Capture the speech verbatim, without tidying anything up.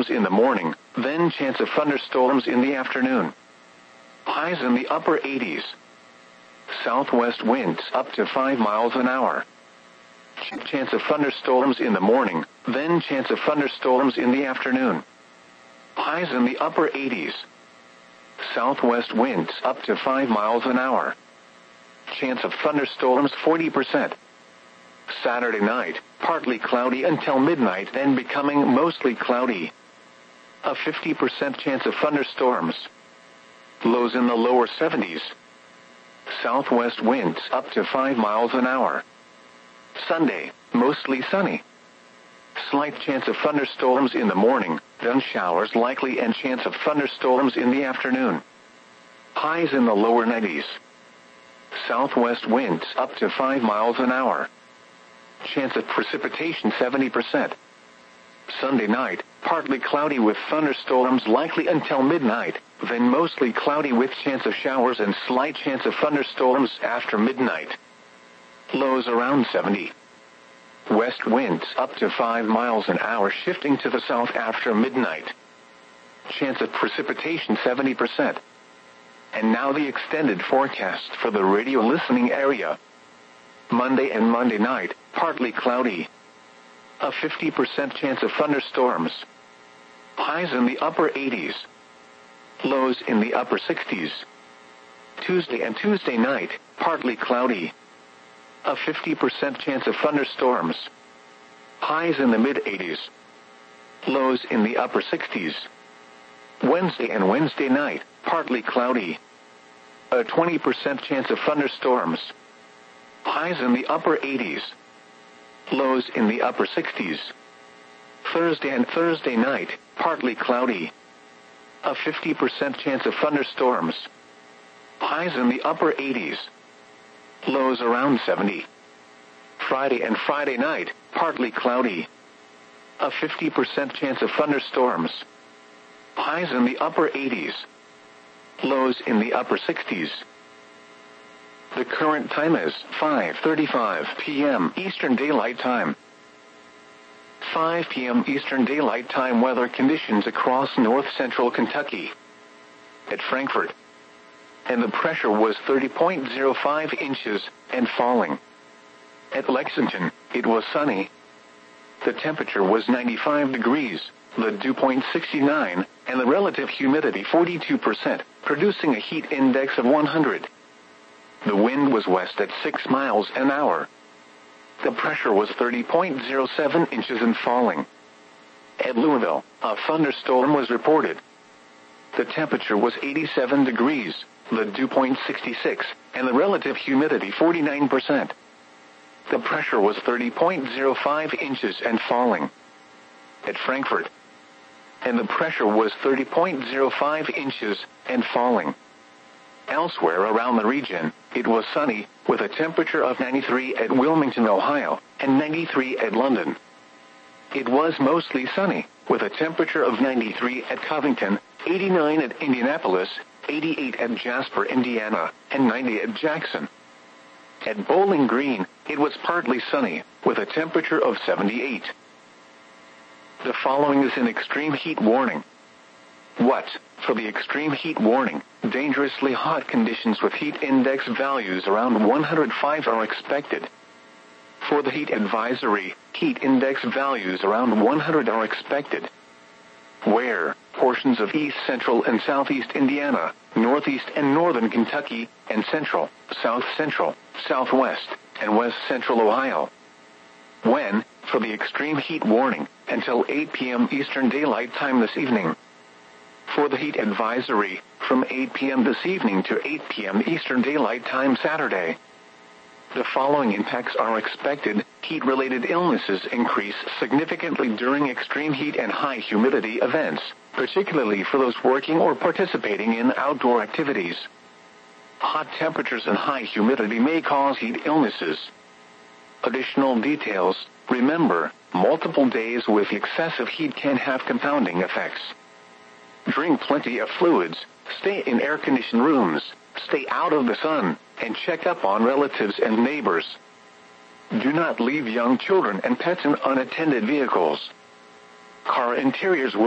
thunderstorms in the morning, then chance of thunderstorms in the afternoon. Highs in the upper eighties. Southwest winds up to five miles an hour. Chance of thunderstorms in the morning, then chance of thunderstorms in the afternoon. Highs in the upper eighties. Southwest winds up to five miles an hour. Chance of thunderstorms forty percent. Saturday night, partly cloudy until midnight, then becoming mostly cloudy. A fifty percent chance of thunderstorms. Lows in the lower seventies. Southwest winds up to five miles an hour. Sunday, mostly sunny. Slight chance of thunderstorms in the morning, then showers likely and chance of thunderstorms in the afternoon. Highs in the lower nineties. Southwest winds up to five miles an hour. Chance of precipitation seventy percent. Sunday night, partly cloudy with thunderstorms likely until midnight, then mostly cloudy with chance of showers and slight chance of thunderstorms after midnight. Lows around seventy. West winds up to five miles an hour shifting to the south after midnight. Chance of precipitation seventy percent. And now the extended forecast for the radio listening area. Monday and Monday night, partly cloudy. A fifty percent chance of thunderstorms. Highs in the upper eighties. Lows in the upper sixties. Tuesday and Tuesday night, partly cloudy. A fifty percent chance of thunderstorms. Highs in the mid-eighties. Lows in the upper sixties. Wednesday and Wednesday night, partly cloudy. A twenty percent chance of thunderstorms. Highs in the upper eighties. Lows in the upper sixties. Thursday and Thursday night, partly cloudy. A fifty percent chance of thunderstorms. Highs in the upper eighties. Lows around seventy. Friday and Friday night, partly cloudy. A fifty percent chance of thunderstorms. Highs in the upper eighties. Lows in the upper sixties. The current time is five thirty-five p m Eastern Daylight Time. five p m Eastern Daylight Time weather conditions across north-central Kentucky. At Frankfort. And the pressure was thirty point zero five inches and falling. At Lexington, it was sunny. The temperature was ninety-five degrees, the dew point sixty-nine, and the relative humidity forty-two percent, producing a heat index of one hundred. The wind was west at six miles an hour. The pressure was thirty point zero seven inches and falling. At Louisville, a thunderstorm was reported. The temperature was eighty-seven degrees, the dew point sixty-six, and the relative humidity forty-nine percent. The pressure was thirty point zero five inches and falling. At Frankfort. And the pressure was thirty point zero five inches and falling. Elsewhere around the region, it was sunny, with a temperature of ninety-three at Wilmington, Ohio, and ninety-three at London. It was mostly sunny, with a temperature of ninety-three at Covington, eighty-nine at Indianapolis, eighty-eight at Jasper, Indiana, and ninety at Jackson. At Bowling Green, it was partly sunny, with a temperature of seventy-eight. The following is an extreme heat warning. What? For the extreme heat warning, dangerously hot conditions with heat index values around one hundred five are expected. For the heat advisory, heat index values around one hundred are expected. Where? Portions of east central and southeast Indiana, northeast and northern Kentucky, and central, south central, southwest, and west central Ohio. When? For the extreme heat warning, until eight p m Eastern Daylight Time this evening. For the heat advisory, from eight p m this evening to eight p m Eastern Daylight Time Saturday. The following impacts are expected. Heat-related illnesses increase significantly during extreme heat and high humidity events, particularly for those working or participating in outdoor activities. Hot temperatures and high humidity may cause heat illnesses. Additional details. Remember, multiple days with excessive heat can have compounding effects. Drink plenty of fluids, stay in air-conditioned rooms, stay out of the sun, and check up on relatives and neighbors. Do not leave young children and pets in unattended vehicles. Car interiors will